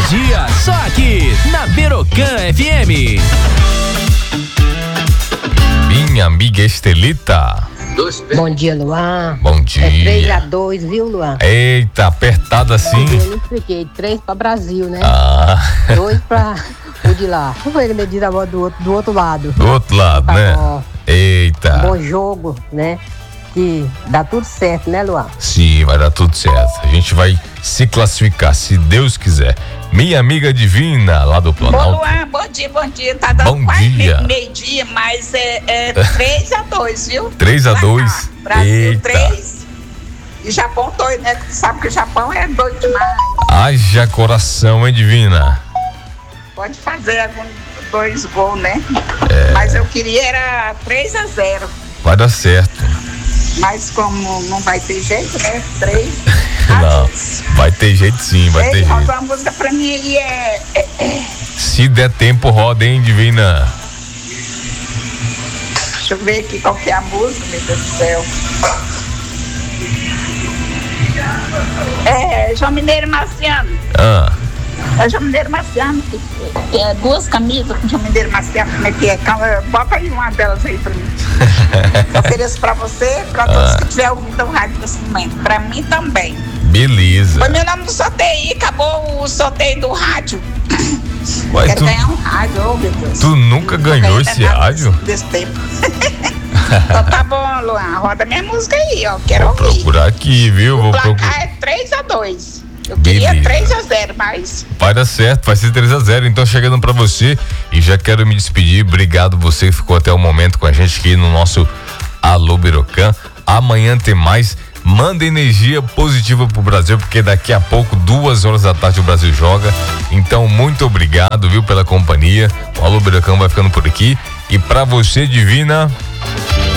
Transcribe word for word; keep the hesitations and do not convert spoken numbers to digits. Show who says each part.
Speaker 1: Meio-dia, só aqui na Berocan F M.
Speaker 2: Minha amiga Estelita.
Speaker 3: Bom dia, Luan.
Speaker 2: Bom dia.
Speaker 3: É três a dois, viu, Luan?
Speaker 2: Eita, apertado assim.
Speaker 3: Eu não expliquei. três pra Brasil, né?
Speaker 2: Ah.
Speaker 3: dois pra o de lá. Ele me diz a voz do outro, do outro lado.
Speaker 2: Do outro lado,
Speaker 3: tá
Speaker 2: né?
Speaker 3: Bom.
Speaker 2: Eita.
Speaker 3: Bom jogo, né? Que dá tudo certo, né, Luan?
Speaker 2: Sim, vai dar tudo certo. A gente vai se classificar, se Deus quiser. Minha amiga divina, lá do Planalto.
Speaker 4: Bom, Luan, bom dia, bom dia. Tá dando
Speaker 2: bom
Speaker 4: quase
Speaker 2: dia.
Speaker 4: meio-dia, mas é, é três a dois, viu?
Speaker 2: três a dois?
Speaker 4: Brasil
Speaker 2: Eita.
Speaker 4: três e Japão dois, né? Tu sabe que o Japão é doido demais.
Speaker 2: Haja coração, hein, divina?
Speaker 4: Pode fazer algum, dois gols, né?
Speaker 2: É.
Speaker 4: Mas eu queria era três a zero.
Speaker 2: Vai dar certo.
Speaker 4: Mas como não vai ter jeito, né? três
Speaker 2: Não, vai ter jeito sim, vai
Speaker 4: Ei,
Speaker 2: ter
Speaker 4: roda
Speaker 2: jeito.
Speaker 4: uma música pra mim aí, é, é, é.
Speaker 2: Se der tempo, roda, hein, divina?
Speaker 4: Deixa eu ver aqui qual que é a música, meu Deus do céu. É, João Mineiro e Marciano.
Speaker 2: Ah.
Speaker 4: É João Mineiro e Marciano. Que, que é duas camisas com João Mineiro e Marciano. Como é que é? Calma, bota aí uma delas aí pra mim. Ofereço pra você, pra todos
Speaker 2: Ah.
Speaker 4: que estiver ouvindo o rádio nesse momento. Pra mim também.
Speaker 2: Beleza.
Speaker 4: Foi meu nome no sorteio aí, acabou o sorteio do rádio.
Speaker 2: Ué,
Speaker 4: Quero
Speaker 2: tu,
Speaker 4: ganhar um rádio, ô meu Deus.
Speaker 2: tu nunca ganhou esse rádio?
Speaker 4: Desse, desse tempo. Então tá bom, Luan, roda minha música aí, ó. Quero
Speaker 2: Vou
Speaker 4: ouvir.
Speaker 2: procurar aqui, viu?
Speaker 4: O
Speaker 2: Vou
Speaker 4: placar
Speaker 2: procurar.
Speaker 4: é três a dois. Eu queria
Speaker 2: Beleza.
Speaker 4: três a zero, mas
Speaker 2: Vai dar certo, vai ser três a zero. Então, chegando pra você, e já quero me despedir. Obrigado você que ficou até o momento com a gente aqui no nosso Alô Berocan. Amanhã tem mais. Manda energia positiva pro Brasil, porque daqui a pouco, duas horas da tarde, o Brasil joga. Então, muito obrigado, viu, pela companhia. O Alô Berocan vai ficando por aqui. E pra você, divina.